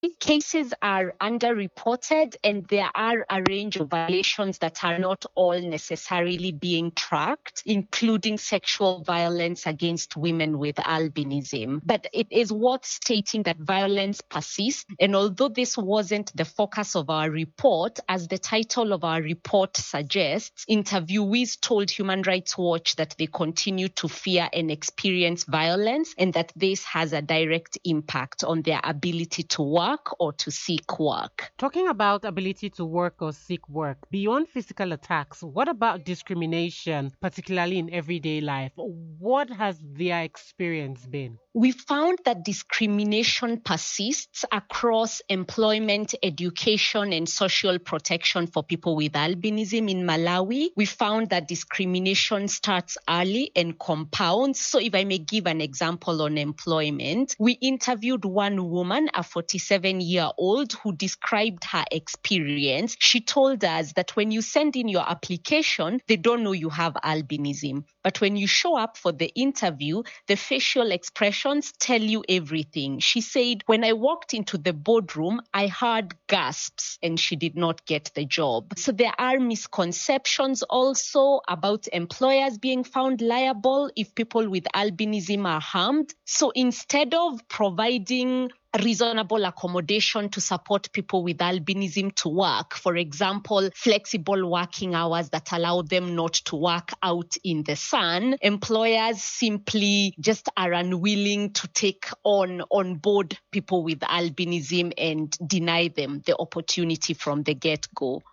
cases are underreported, and there are a range of violations that are not all necessarily being tracked, including sexual violence against women with albinism. But it is worth stating that violence persists, and although this wasn't the focus of our report, as the title of our report suggests, interviewees told Human Rights Watch that they continue to fear and experience violence, and that this has a direct impact on their ability to work or to seek work. Talking about ability to work or seek work, beyond physical attacks, what about discrimination, particularly in everyday life? What has their experience been? We found that discrimination persists across employment, education, and social protection for people with albinism in Malawi. We found that discrimination starts early and compounds. So if I may give an example on employment, we interviewed one woman, a 47-year-old, who described her experience. She told us that when you send in your application, they don't know you have albinism. But when you show up for the interview, the facial expressions tell you everything. She said, when I walked into the boardroom, I heard gasps, and she did not get the job. So there are misconceptions also about employers being found liable if people with albinism are harmed. So instead of providing reasonable accommodation to support people with albinism to work, for example, flexible working hours that allow them not to work out in the sun, employers simply just are unwilling to take on board people with albinism and deny them the opportunity from the get-go.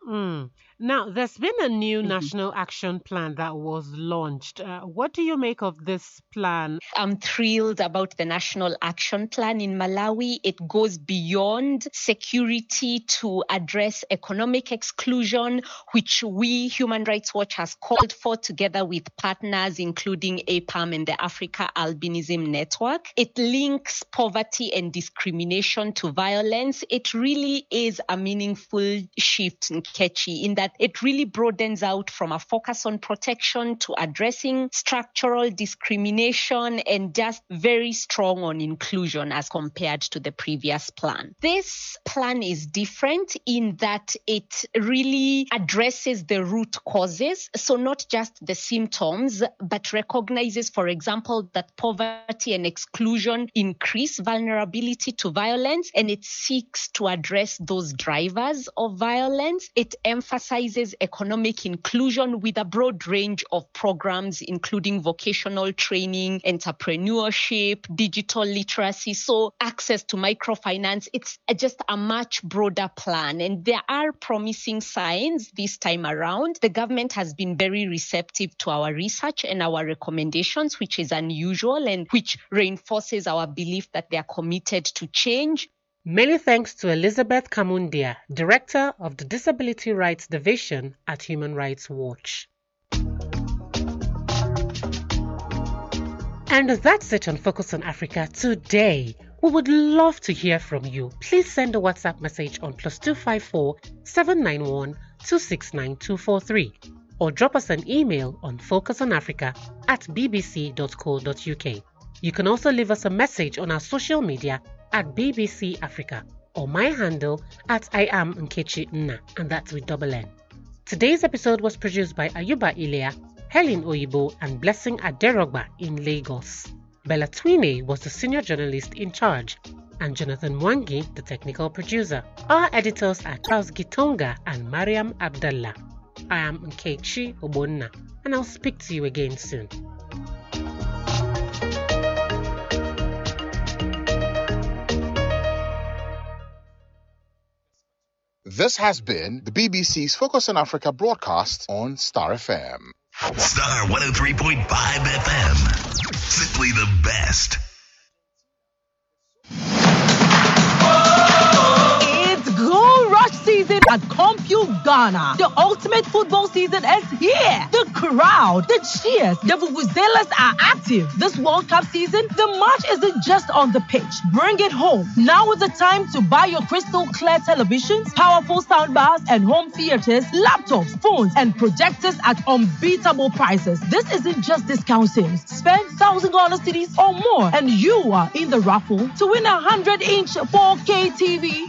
Now, there's been a new national action plan that was launched. What do you make of this plan? I'm thrilled about the national action plan in Malawi. It goes beyond security to address economic exclusion, which we, Human Rights Watch, has called for together with partners, including APAM and the Africa Albinism Network. It links poverty and discrimination to violence. It really is a meaningful shift, Nkechi, in that it really broadens out from a focus on protection to addressing structural discrimination, and just very strong on inclusion as compared to the previous plan. This plan is different in that it really addresses the root causes, so not just the symptoms, but recognizes, for example, that poverty and exclusion increase vulnerability to violence, and it seeks to address those drivers of violence. It emphasizes economic inclusion with a broad range of programs, including vocational training, entrepreneurship, digital literacy, so access to microfinance. It's just a much broader plan, and there are promising signs this time around. The government has been very receptive to our research and our recommendations, which is unusual and which reinforces our belief that they are committed to change. Many thanks to Elizabeth Kamundia, Director of the Disability Rights Division at Human Rights Watch. And that's it on Focus on Africa today. We would love to hear from you. Please send a WhatsApp message on +254 791 269 243 or drop us an email on focusonafrica@bbc.co.uk. You can also leave us a message on our social media at BBC Africa or my handle at I am Nkechi Nna, and that's with double N. Today's episode was produced by Ayuba Ilea, Helen Oyibo, and Blessing Aderogba in Lagos. Bella Twine was the senior journalist in charge, and Jonathan Mwangi, the technical producer. Our editors are Charles Gitonga and Mariam Abdallah. I am Nkechi Obonna, and I'll speak to you again soon. This has been the BBC's Focus on Africa broadcast on Star FM. Star 103.5 FM. Simply the best. It's Gold Rush season at at CompuGhana. The ultimate football season is here. The crowd, the cheers, the vuvuzelas are active. This World Cup season, the match isn't just on the pitch. Bring it home. Now is the time to buy your crystal clear televisions, powerful soundbars, and home theaters, laptops, phones, and projectors at unbeatable prices. This isn't just discount sales. Spend $1,000 CDs or more, and you are in the raffle to win a 100-inch 4K TV.